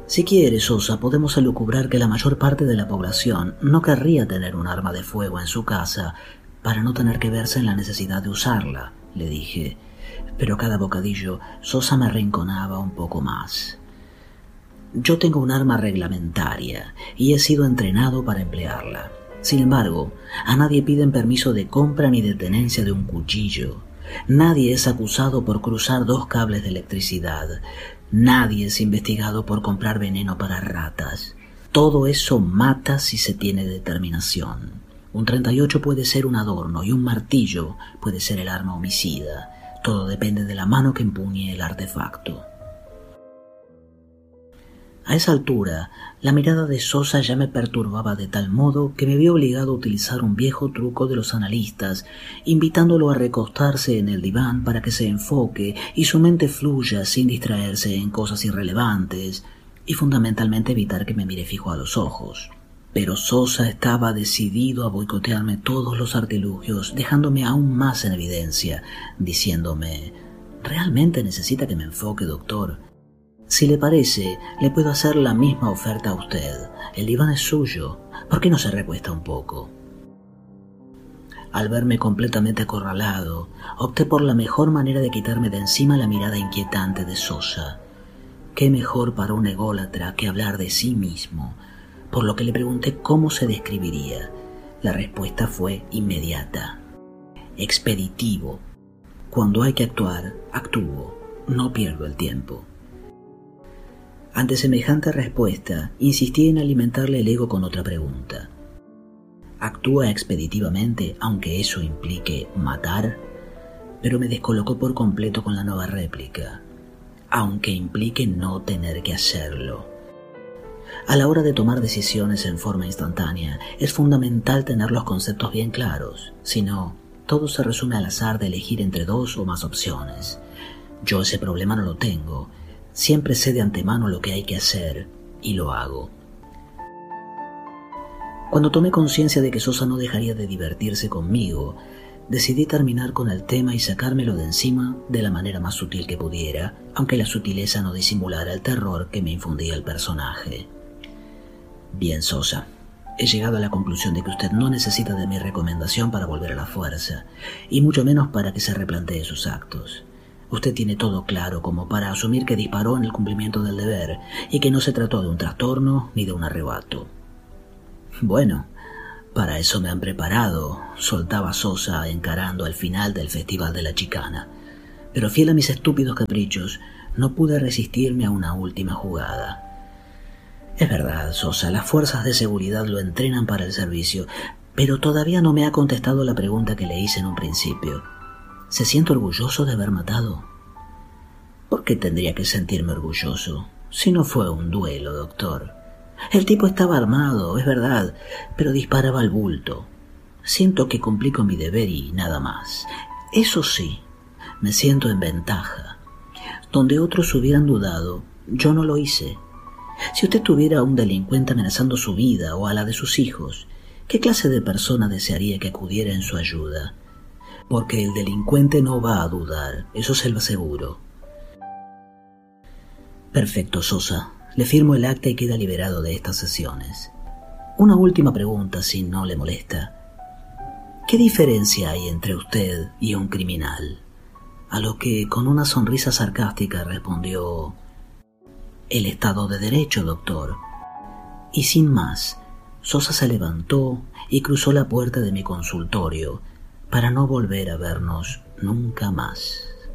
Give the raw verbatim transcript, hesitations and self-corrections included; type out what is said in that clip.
Si quieres, Sosa, podemos elucubrar que la mayor parte de la población no querría tener un arma de fuego en su casa para no tener que verse en la necesidad de usarla, le dije. Pero cada bocadillo Sosa me arrinconaba un poco más. Yo tengo un arma reglamentaria y he sido entrenado para emplearla. Sin embargo, a nadie piden permiso de compra ni de tenencia de un cuchillo. Nadie es acusado por cruzar dos cables de electricidad. Nadie es investigado por comprar veneno para ratas. Todo eso mata si se tiene determinación. Un treinta y ocho puede ser un adorno y un martillo puede ser el arma homicida. Todo depende de la mano que empuñe el artefacto. A esa altura, la mirada de Sosa ya me perturbaba de tal modo que me vi obligado a utilizar un viejo truco de los analistas, invitándolo a recostarse en el diván para que se enfoque y su mente fluya sin distraerse en cosas irrelevantes y fundamentalmente evitar que me mire fijo a los ojos. Pero Sosa estaba decidido a boicotearme todos los artilugios, dejándome aún más en evidencia, diciéndome: «¿Realmente necesita que me enfoque, doctor? Si le parece, le puedo hacer la misma oferta a usted. El diván es suyo. ¿Por qué no se recuesta un poco?» Al verme completamente acorralado, opté por la mejor manera de quitarme de encima la mirada inquietante de Sosa. ¿Qué mejor para un ególatra que hablar de sí mismo? Por lo que le pregunté cómo se describiría. La respuesta fue inmediata. Expeditivo. Cuando hay que actuar, actúo. No pierdo el tiempo. Ante semejante respuesta, insistí en alimentarle el ego con otra pregunta. ¿Actúa expeditivamente, aunque eso implique matar? Pero me descolocó por completo con la nueva réplica. Aunque implique no tener que hacerlo. A la hora de tomar decisiones en forma instantánea, es fundamental tener los conceptos bien claros. Si no, todo se resume al azar de elegir entre dos o más opciones. Yo ese problema no lo tengo. Siempre sé de antemano lo que hay que hacer y lo hago. Cuando tomé conciencia de que Sosa no dejaría de divertirse conmigo, decidí terminar con el tema y sacármelo de encima de la manera más sutil que pudiera, aunque la sutileza no disimulara el terror que me infundía el personaje. Bien, Sosa, he llegado a la conclusión de que usted no necesita de mi recomendación para volver a la fuerza, y mucho menos para que se replantee sus actos. Usted tiene todo claro como para asumir que disparó en el cumplimiento del deber y que no se trató de un trastorno ni de un arrebato. Bueno, para eso me han preparado, soltaba Sosa encarando al final del Festival de la Chicana. Pero fiel a mis estúpidos caprichos, no pude resistirme a una última jugada. Es verdad, Sosa, las fuerzas de seguridad lo entrenan para el servicio, pero todavía no me ha contestado la pregunta que le hice en un principio. ¿Se siente orgulloso de haber matado? ¿Por qué tendría que sentirme orgulloso? Si no fue un duelo, doctor. El tipo estaba armado, es verdad, pero disparaba al bulto. Siento que cumplí con mi deber y nada más. Eso sí, me siento en ventaja. Donde otros hubieran dudado, yo no lo hice. Si usted tuviera a un delincuente amenazando su vida o a la de sus hijos, ¿qué clase de persona desearía que acudiera en su ayuda? Porque el delincuente no va a dudar, eso se lo aseguro. Perfecto, Sosa. Le firmo el acta y queda liberado de estas sesiones. Una última pregunta, si no le molesta. ¿Qué diferencia hay entre usted y un criminal? A lo que, con una sonrisa sarcástica, respondió: el Estado de Derecho, doctor. Y sin más, Sosa se levantó y cruzó la puerta de mi consultorio, para no volver a vernos nunca más.